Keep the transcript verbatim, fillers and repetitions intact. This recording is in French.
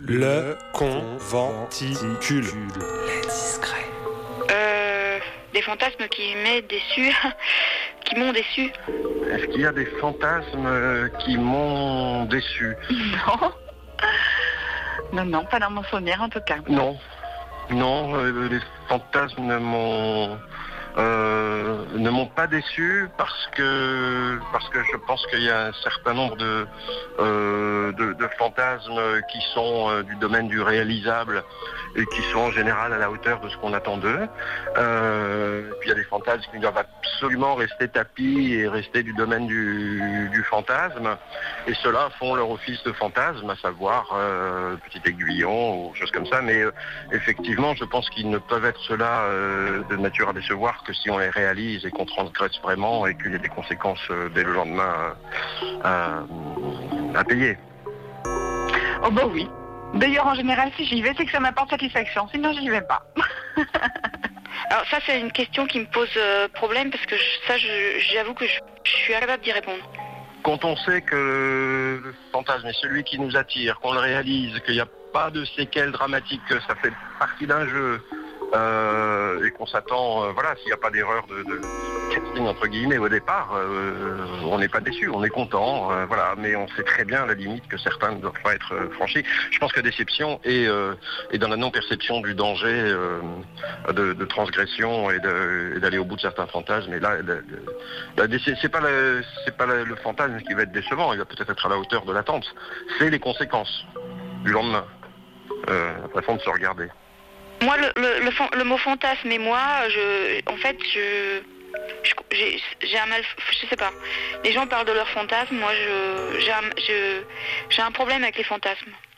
Le conventicule. Les discrets. Euh, des fantasmes qui m'aient déçu, qui m'ont déçu. Est-ce qu'il y a des fantasmes qui m'ont déçu? Non. Non, non, pas dans mon souvenir en tout cas. Non. Non, euh, les fantasmes ne m'ont euh, ne m'ont pas déçu parce que parce que je pense qu'il y a un certain nombre de euh, de, de fantasmes qui sont euh, du domaine du réalisable et qui sont en général à la hauteur de ce qu'on attend d'eux. Euh, puis il y a des fantasmes qui doivent absolument rester tapis et rester du domaine du, du fantasme. Et ceux-là font leur office de fantasme, à savoir euh, petit aiguillon ou choses comme ça. Mais euh, effectivement, je pense qu'ils ne peuvent être ceux-là euh, de nature à décevoir que si on les réalise et qu'on transgresse vraiment et qu'il y a des conséquences euh, dès le lendemain euh, à, à payer. Oh bah oui. D'ailleurs, en général, si j'y vais, c'est que ça m'apporte satisfaction. Sinon, j'y vais pas. Alors ça, c'est une question qui me pose euh, problème parce que je, ça, je, j'avoue que je, je suis incapable d'y répondre. Quand on sait que le fantasme est celui qui nous attire, qu'on le réalise, qu'il n'y a pas de séquelles dramatiques, que ça fait partie d'un jeu, euh, et qu'on s'attend, euh, voilà, s'il n'y a pas d'erreur de, de casting entre guillemets au départ, euh, on n'est pas déçu, on est content, euh, voilà, mais on sait très bien à la limite que certains ne doivent pas être euh, franchis. Je pense que la déception est, euh, est dans la non-perception du danger euh, de, de transgression et, de, et d'aller au bout de certains fantasmes. Et là, la, la, la, c'est pas, la, c'est pas la, le fantasme qui va être décevant, il va peut-être être à la hauteur de l'attente. C'est les conséquences du lendemain, euh, la façon de se regarder. Moi, le, le, le, le mot fantasme et moi, je, en fait, je, je j'ai, j'ai un mal, je sais pas. Les gens parlent de leurs fantasmes, moi, je, j'ai un, je, j'ai un problème avec les fantasmes.